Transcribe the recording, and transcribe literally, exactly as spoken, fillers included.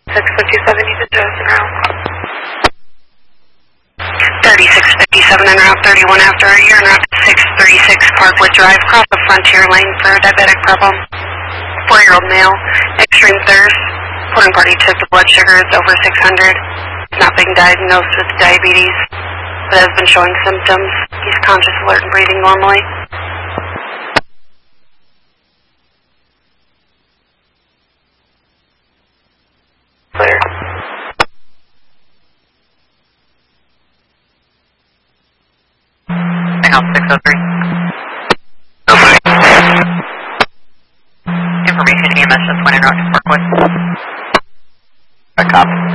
six fifty-seven, you did dose en route. thirty-six fifty-seven en route, thirty-one after, you're en route to six thirty-six Parkwood Drive, cross the frontier lane for a diabetic problem. Four-year-old male, extreme thirst, reporting party took the blood sugar is over six hundred. Not being diagnosed with diabetes, but has been showing symptoms. He's conscious, alert, and breathing normally. Clear. Hang on, six oh three. Information E M S just went in route to Parkwood. I copy.